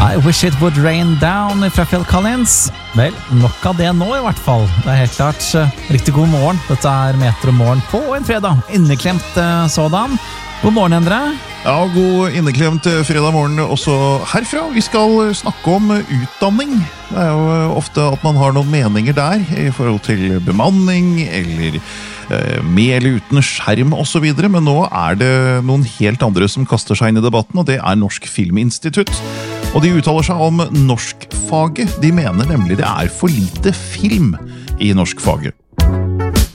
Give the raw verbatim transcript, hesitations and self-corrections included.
I wish it would rain down fra Phil Collins. Vel, nok av det nå i hvert fall. Det er helt klart uh, riktig god morgen. Dette er Metro Morgen på en fredag. Inneklemt uh, sådan. God morgen, Endre. Ja, god inneklemt fredag morgen også herfra. Vi skal snakke om utdanning. Det er jo ofte at man har noen meninger der i forhold til bemanning, eller eh, med eller uten skjerm og så videre. Men nå er det noen helt andre som kaster seg inn i debatten, og det er Norsk Filminstitutt. Og de uttaler seg om norskfaget. De mener nemlig det er for lite film i norskfaget.